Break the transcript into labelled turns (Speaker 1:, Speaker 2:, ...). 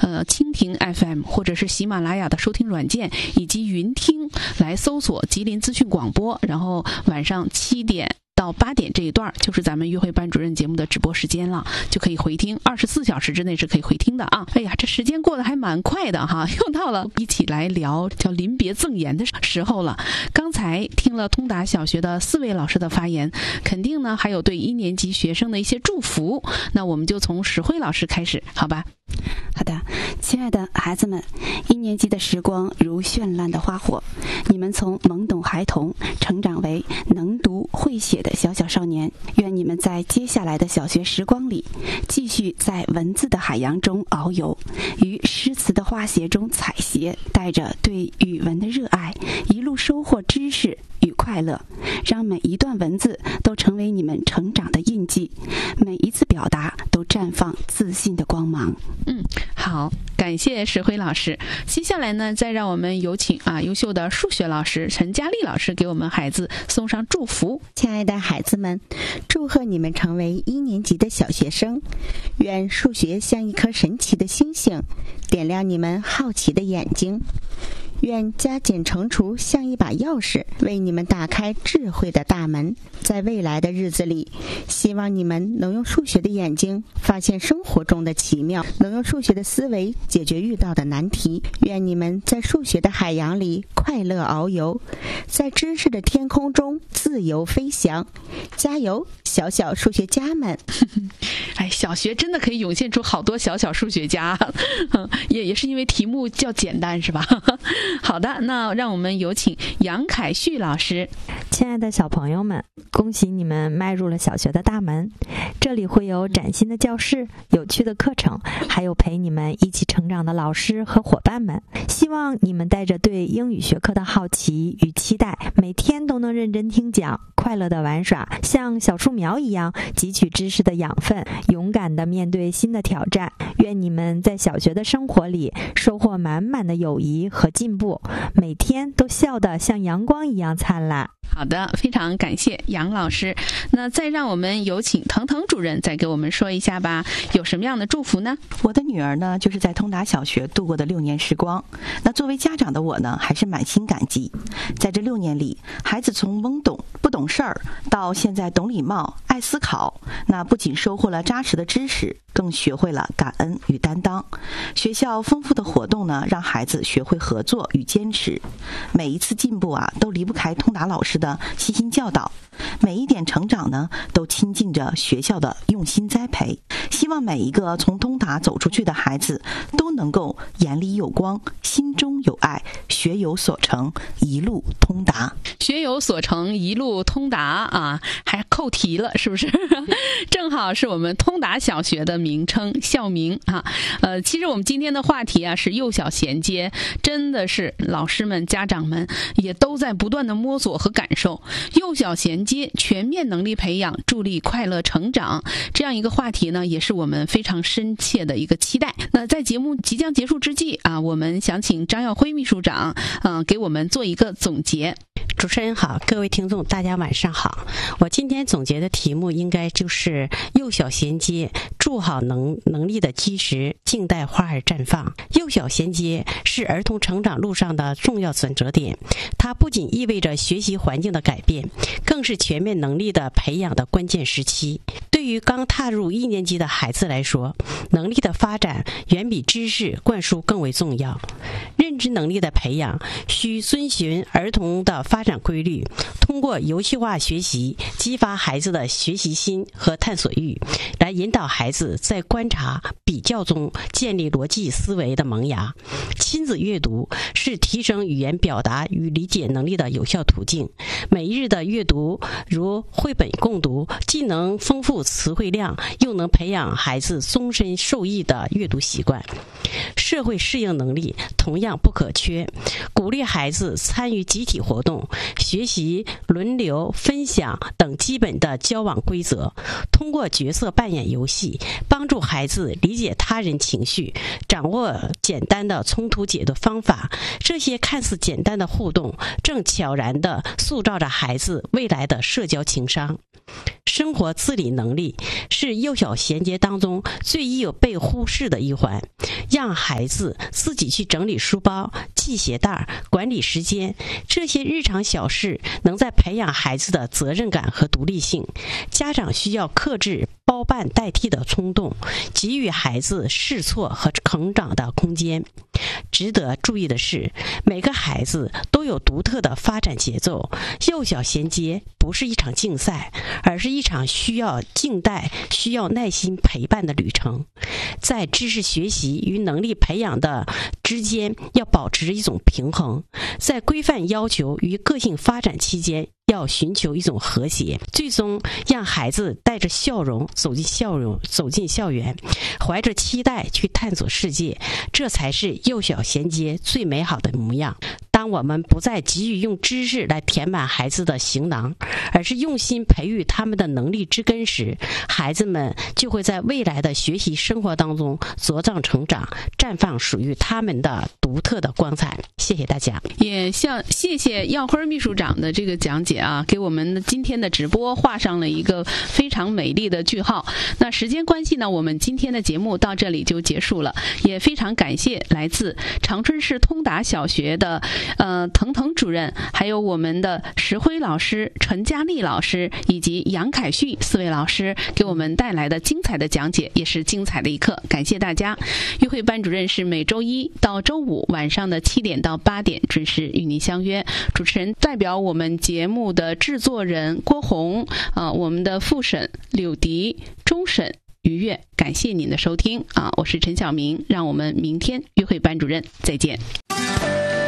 Speaker 1: 蜻蜓 FM 或者是喜马拉雅的收听软件以及云听来搜索吉林资讯广播，然后晚上7点到8点这一段就是咱们约会班主任节目的直播时间了，就可以回听，24小时之内是可以回听的啊。哎呀，这时间过得还蛮快的哈，又到了一起来聊叫临别赠言的时候了。刚才听了通达小学的4位老师的发言，肯定呢还有对1年级学生的一些祝福，那我们就从石慧老师开始，好吧？
Speaker 2: 好的，亲爱的孩子们，1年级的时光如绚烂的花火，你们从懵懂孩童成长为能读会写的小小少年。愿你们在接下来的小学时光里，继续在文字的海洋中遨游，于诗词的花鞋中采撷，带着对语文的热爱，一路收获知识与快乐，让每一段文字都成为你们成长的印记，每一次表达都绽放自信的光芒。
Speaker 1: 好，感谢石辉老师。接下来呢，再让我们有请优秀的数学老师陈佳丽老师给我们孩子送上祝福。
Speaker 3: 亲爱的孩子们，祝贺你们成为1年级的小学生，愿数学像一颗神奇的星星，点亮你们好奇的眼睛。愿加减乘除像一把钥匙，为你们打开智慧的大门。在未来的日子里，希望你们能用数学的眼睛发现生活中的奇妙，能用数学的思维解决遇到的难题。愿你们在数学的海洋里快乐遨游，在知识的天空中自由飞翔。加油，小小数学家们！
Speaker 1: 哎，小学真的可以涌现出好多小小数学家，也是因为题目较简单，是吧？好的，那让我们有请杨凯旭老师。
Speaker 4: 亲爱的小朋友们，恭喜你们迈入了小学的大门，这里会有崭新的教室、有趣的课程，还有陪你们一起成长的老师和伙伴们。希望你们带着对英语学科的好奇与期待，每天都能认真听讲，快乐的玩耍，像小树苗一样汲取知识的养分，勇敢地面对新的挑战。愿你们在小学的生活里收获满满的友谊和进步，每天都笑得像阳光一样灿烂。
Speaker 1: 好的，非常感谢杨老师。那再让我们有请腾腾主任再给我们说一下吧，有什么样的祝福呢？
Speaker 5: 我的女儿呢，就是在通达小学度过的6年时光。那作为家长的我呢，还是满心感激。在这6年里，孩子从懵懂不懂事儿到现在懂礼貌、爱思考，那不仅收获了扎实的知识，更学会了感恩与担当。学校丰富的活动呢，让孩子学会合作与坚持。每一次进步都离不开通达老师的悉心教导，每一点成长呢，都亲近着学校的用心栽培。希望每一个从通达走出去的孩子都能够眼里有光，心中有爱，学有所成，一路通达。
Speaker 1: 学有所成，一路通达啊，还扣题了，是不是？正好是我们通达小学的名称校名啊。其实我们今天的话题是幼小衔接，真的是老师们、家长们也都在不断的摸索和感受。幼小衔接，全面能力培养，助力快乐成长，这样一个话题呢，也是我们非常深切的一个期待。那在节目即将结束之际我们想请张耀辉秘书长给我们做一个总结。
Speaker 6: 主持人好，各位听众大家晚上好。我今天总结的题目应该就是幼小衔接，筑好能力的基石，静待花儿绽放。幼小衔接是儿童成长路上的重要转折点，它不仅意味着学习环境的改变，更是全面能力的培养的关键时期。对于刚踏入1年级的孩子来说，能力的发展远比知识灌输更为重要。认知能力的培养需遵循儿童的发展规律，通过游戏化学习激发孩子的学习心和探索欲，来引导孩子在观察比较中建立逻辑思维的萌芽。亲子阅读是提升语言表达与理解能力的有效途径。每日的阅读如绘本共读，既能丰富词汇量，又能培养孩子终身受益的阅读习惯。社会适应能力同样不可缺，鼓励孩子参与集体活动，学习轮流分享等基本的交往规则，通过角色扮演游戏帮助孩子理解他人情绪，掌握简单的冲突解决方法。这些看似简单的互动正悄然地塑造着孩子未来的社交情商。 生活自理能力是幼小衔接当中最易有被忽视的一环。让孩子自己去整理书包、系鞋带、管理时间，这些日常小事能在培养孩子的责任感和独立性。家长需要克制包办代替的冲动，给予孩子试错和成长的空间。值得注意的是，每个孩子都有独特的发展节奏，幼小衔接不是一场竞赛，而是一场需要静待、需要耐心陪伴的旅程。在知识学习与能力培养的之间要保持一种平衡，在规范要求与个性发展期间要寻求一种和谐，最终让孩子带着笑容走进校园，怀着期待去探索世界，这才是幼小衔接最美好的模样。当我们不再急于用知识来填满孩子的行囊，而是用心培育他们的能力之根时，孩子们就会在未来的学习生活当中茁壮成长，绽放属于他们的独特的光彩。谢谢大家。
Speaker 1: 也谢谢耀辉秘书长的这个讲解啊，给我们今天的直播画上了一个非常美丽的句号。那时间关系呢，我们今天的节目到这里就结束了，也非常感谢来自长春市通达小学的腾主任，还有我们的石辉老师、陈佳丽老师以及杨凯旭4位老师给我们带来的精彩的讲解，也是精彩的一课，感谢大家。约会班主任是每周一到周五晚上的7点到8点准时与您相约。主持人代表我们节目的制作人郭红，我们的副审柳迪，终审于悦，感谢您的收听啊！我是陈晓明，让我们明天约会班主任再见。